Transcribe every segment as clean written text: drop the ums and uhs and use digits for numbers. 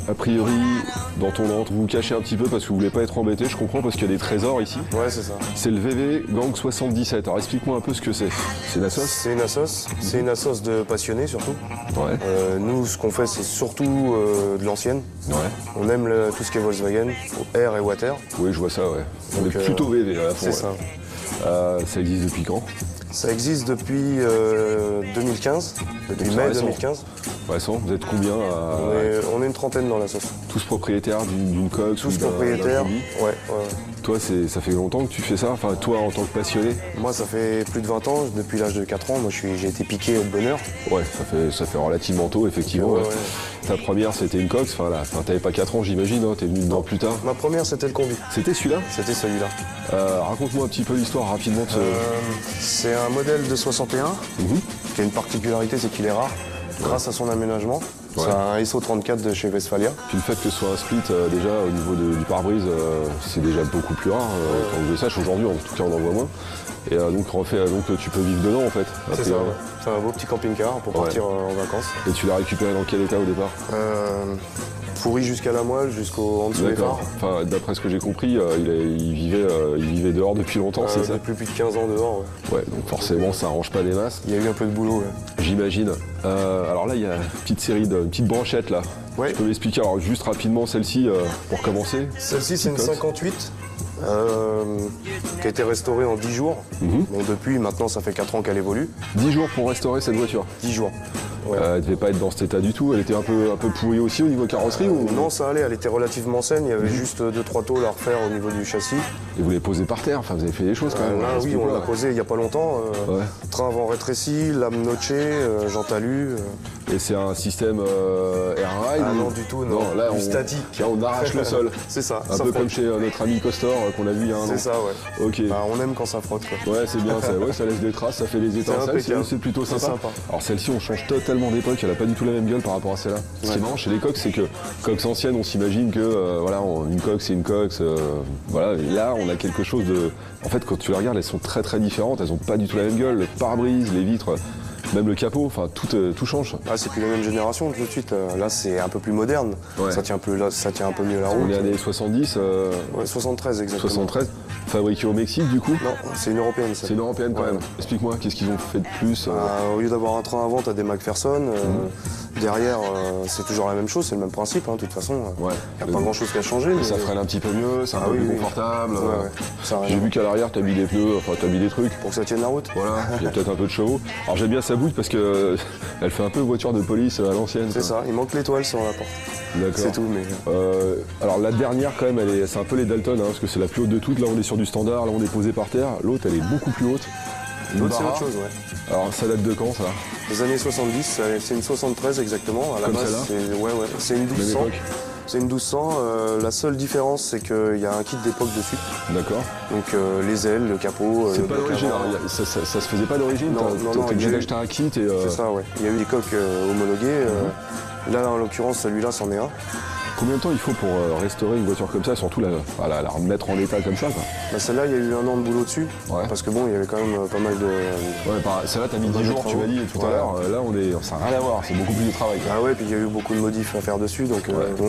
A priori, dans ton ventre, vous vous cachez un petit peu parce que vous voulez pas être embêté, je comprends, parce qu'il y a des trésors ici. Ouais, c'est ça. C'est le VV Gang 77. Alors explique-moi un peu ce que c'est. C'est une assos? C'est une assos. C'est une assos de passionnés surtout. Ouais. Nous, ce qu'on fait, c'est surtout de l'ancienne. Ouais. On aime tout ce qui est Volkswagen, Air et Water. Oui, je vois ça, ouais. On Donc, est plutôt VV à la fin. C'est ça. Ça existe depuis quand? Ça existe depuis 2015, depuis mai 2015. Récent, vous êtes combien On est une trentaine dans la sauce. Tous propriétaires d'une coque? Tous propriétaires, ouais. Toi, ça fait longtemps que tu fais ça? Enfin, toi, en tant que passionné? Moi, ça fait plus de 20 ans, depuis l'âge de 4 ans. Moi, j'ai été piqué au bonheur. Ouais, ça fait relativement tôt, effectivement. Ouais. Ta première, c'était une coque? Enfin, t'avais pas 4 ans, j'imagine, hein, t'es venu dedans plus tard. Ma première, c'était le combi. C'était celui-là? C'était celui-là. Raconte-moi un petit peu l'histoire rapidement de ce... C'est un modèle de 61, qui a une particularité, c'est qu'il est rare, grâce à son aménagement. Ouais. C'est un SO34 de chez Westphalia. Puis le fait que ce soit un split, déjà, au niveau du pare-brise, c'est déjà beaucoup plus rare. Quand je le sache, aujourd'hui, en tout cas, on en voit moins. Et donc tu peux vivre dedans, en fait. C'est ça, ouais. C'est un beau petit camping-car pour partir en vacances. Et tu l'as récupéré dans quel état au départ? Pourri jusqu'à la moelle, en dessous des phares. Enfin, d'après ce que j'ai compris, il vivait dehors depuis longtemps, c'est ça? Depuis plus de 15 ans dehors, ouais. Ouais, donc forcément, ça arrange pas des masses. Il y a eu un peu de boulot, ouais. J'imagine. Alors là, il y a une petite branchette, là. Ouais. Tu peux m'expliquer, alors juste rapidement, celle-ci, pour commencer? Celle-ci, c'est une 58. Qui a été restaurée en 10 jours. Bon, depuis, maintenant, ça fait 4 ans qu'elle évolue. 10 jours pour restaurer cette voiture? 10 jours. Ouais. Elle devait pas être dans cet état du tout, elle était un peu pourrie aussi au niveau carrosserie ou... Non, ça allait, elle était relativement saine, il y avait juste 2-3 tôles à refaire au niveau du châssis. Et vous les posez par terre, enfin vous avez fait des choses quand même. Là, oui, on l'a posé il y a pas longtemps. Train avant rétréci, lame notchée, jante alu. Et c'est un système air ride? Ah non, du tout, non. Là, statique. Là, on arrache le sol. C'est ça. Un peu comme chez notre ami Costor qu'on a vu il y a un an. C'est ça, ouais. Ok. Bah, on aime quand ça frotte, quoi. Ouais, c'est bien, ça laisse des traces, ça fait des étincelles, c'est plutôt sympa. Alors celle-ci, on change totalement d'époque, elle a pas du tout la même gueule par rapport à celle-là. Ce qui est marrant chez les coques, c'est que coques anciennes, on s'imagine que une coque, c'est une coque. Voilà, et là, on a quelque chose de... En fait, quand tu les regardes, elles sont très très différentes, elles ont pas du tout la même gueule. Le pare-brise, les vitres, même le capot, enfin tout change. Ah, c'est plus la même génération tout de suite. Là, c'est un peu plus moderne. Ouais. Ça tient un peu mieux la route. On est années 70. Ouais, 73 exactement. 73. Fabriqué au Mexique du coup? Non, c'est une européenne. C'est une européenne quand même. Explique-moi, qu'est-ce qu'ils ont fait de plus? Au lieu d'avoir un train avant, t'as des McPherson. Derrière, c'est toujours la même chose, c'est le même principe. De toute façon, il n'y a pas grand-chose qui a changé. Mais... Ça freine un petit peu mieux, c'est un peu plus confortable. J'ai vu qu'à l'arrière, t'as mis des pneus, enfin t'as mis des trucs. Pour que ça tienne la route. Voilà, il y a peut-être un peu de chevaux. Alors j'aime bien sa bouille parce que elle fait un peu voiture de police à l'ancienne. C'est ça, il manque l'étoile sur la porte. D'accord. C'est tout, mais... alors la dernière quand même, c'est un peu les Dalton, parce que c'est la plus haute de toutes. Là on est sur du standard, là on est posé par terre. L'autre elle est beaucoup plus haute. L'autre c'est autre chose, ouais. Alors ça date de quand ça? Les années 70, c'est une 73 exactement. À la base, c'est une 1200. C'est une 1200. La seule différence, c'est qu'il y a un kit d'époque dessus. D'accord. Donc les ailes, le capot. C'est pas d'origine, ça se faisait pas d'origine? Non, t'as déjà acheté un kit et... C'est ça, ouais. Il y a eu des coques homologuées. Là, en l'occurrence, celui-là, c'en est un. Combien de temps il faut pour restaurer une voiture comme ça, surtout la remettre en état comme ça quoi? Bah celle-là, il y a eu 1 an de boulot dessus, parce que bon, il y avait quand même pas mal de... Ouais, celle-là, t'as mis 10 jours, tu m'as dit tout à l'heure. Là, ça n'a rien à voir, c'est beaucoup plus de travail. Ah ouais, puis il y a eu beaucoup de modifs à faire dessus, donc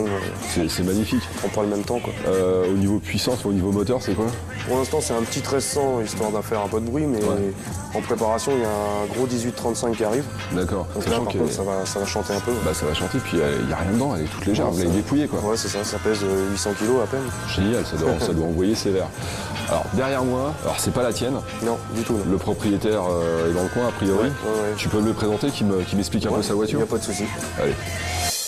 c'est magnifique. On prend le même temps, quoi. Au niveau puissance, au niveau moteur, c'est quoi? Pour l'instant, c'est un petit 1300, histoire d'en faire un peu de bruit, mais en préparation, il y a un gros 1835 qui arrive. D'accord. Donc là, par contre, ça va chanter un peu. Bah, ça va chanter, puis il n'y a rien dedans, elle est toute légère, vous l'avez dépouillée, quoi. Ouais, c'est ça pèse 800 kg à peine. Génial, ça doit envoyer sévère. Alors, derrière moi, alors c'est pas la tienne. Non, du tout. Non. Le propriétaire est dans le coin, a priori. Ouais. Tu peux me le présenter, qui m'explique un peu sa voiture? Il n'y a pas de souci. Allez.